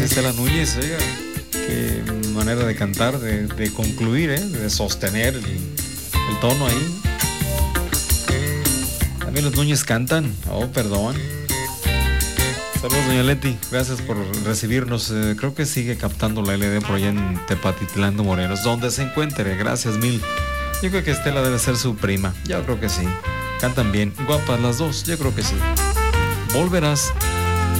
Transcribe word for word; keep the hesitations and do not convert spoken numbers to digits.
dice Estela Núñez, oiga, qué manera de cantar, de, de concluir, ¿eh? De sostener el, el tono ahí. También los Núñez cantan. Oh, perdón. Saludos, doña Leti, gracias por recibirnos. Eh, creo que sigue captando la L D por allá en Tepatitlán de Morelos, donde se encuentre. Gracias mil. Yo creo que Estela debe ser su prima. Yo creo que sí. Cantan bien, guapas las dos. Yo creo que sí. Volverás.